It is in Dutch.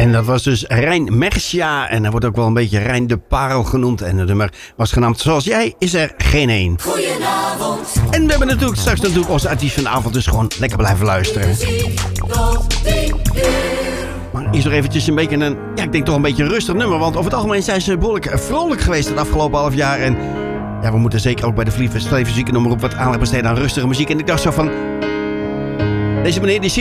En dat was dus Rein Mercia. En hij wordt ook wel een beetje Rein de Parel genoemd. En het nummer was genaamd Zoals jij is er geen één. Goedenavond. En we hebben natuurlijk straks onze artiest van de avond. Dus gewoon lekker blijven luisteren. Maar is er eventjes een beetje een, ja, ik denk toch een beetje een rustig nummer. Want over het algemeen zijn ze behoorlijk vrolijk geweest het afgelopen half jaar. En ja, we moeten zeker ook bij de Flevo Zieke nummer op wat aandacht besteden aan rustige muziek. En ik dacht zo van, deze meneer die